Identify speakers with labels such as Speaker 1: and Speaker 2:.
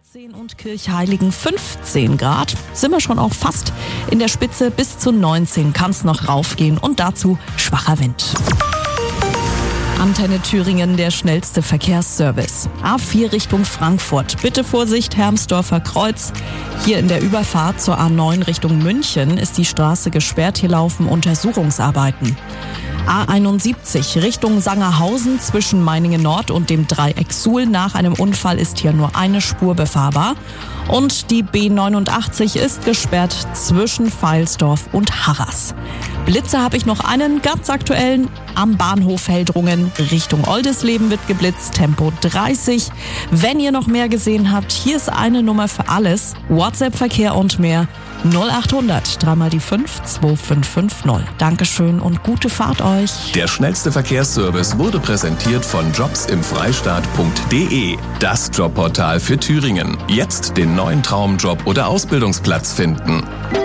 Speaker 1: 14 und Kirchheiligen 15 Grad. Sind wir schon auch fast in der Spitze. Bis zu 19 kann es noch raufgehen und dazu schwacher Wind. Antenne Thüringen, der schnellste Verkehrsservice. A4 Richtung Frankfurt. Bitte Vorsicht, Hermsdorfer Kreuz. Hier in der Überfahrt zur A9 Richtung München ist die Straße gesperrt. Hier laufen Untersuchungsarbeiten. A71 Richtung Sangerhausen zwischen Meiningen Nord und dem Dreieck Suhl. Nach einem Unfall ist hier nur eine Spur befahrbar. Und die B89 ist gesperrt zwischen Veilsdorf und Harras. Blitze habe ich noch einen ganz aktuellen. Am Bahnhof Heldrungen Richtung Oldesleben wird geblitzt, Tempo 30. Wenn ihr noch mehr gesehen habt, hier ist eine Nummer für alles. WhatsApp-Verkehr und mehr 0800 3 mal die 5 2550. Dankeschön und gute Fahrt euch.
Speaker 2: Der schnellste Verkehrsservice wurde präsentiert von jobsimfreistaat.de. Das Jobportal für Thüringen. Jetzt den neuen Traumjob oder Ausbildungsplatz finden.